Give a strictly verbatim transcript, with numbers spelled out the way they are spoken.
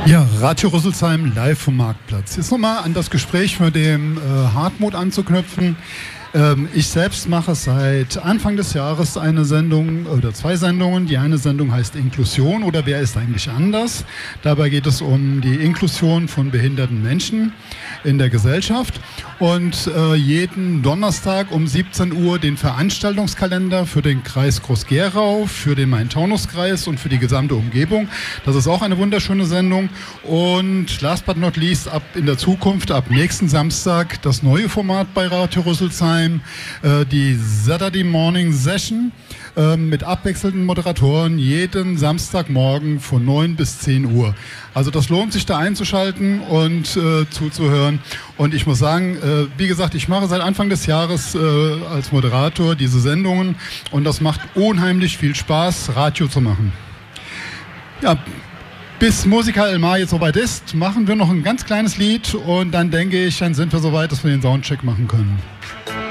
Ja, Radio Rüsselsheim live vom Marktplatz. Jetzt nochmal an das Gespräch mit dem äh, Hartmut anzuknüpfen. Ähm, ich selbst mache seit Anfang des Jahres eine Sendung oder zwei Sendungen. Die eine Sendung heißt Inklusion oder Wer ist eigentlich anders? Dabei geht es um die Inklusion von behinderten Menschen in der Gesellschaft. Und äh, jeden Donnerstag um siebzehn Uhr den Veranstaltungskalender für den Kreis Groß-Gerau, für den Main-Taunus-Kreis und für die gesamte Umgebung. Das ist auch eine wunderschöne Sendung. Und last but not least, ab in der Zukunft, ab nächsten Samstag, das neue Format bei Radio Rüsselsheim, äh, die Saturday Morning Session äh, mit abwechselnden Moderatoren jeden Samstagmorgen von neun bis zehn Uhr. Also das lohnt sich da einzuschalten und äh, zuzuhören. Und ich muss sagen, äh, wie gesagt, ich mache seit Anfang des Jahres äh, als Moderator diese Sendungen und das macht unheimlich viel Spaß, Radio zu machen. Ja, bis Musica El Mar jetzt soweit ist, machen wir noch ein ganz kleines Lied und dann denke ich, dann sind wir soweit, dass wir den Soundcheck machen können.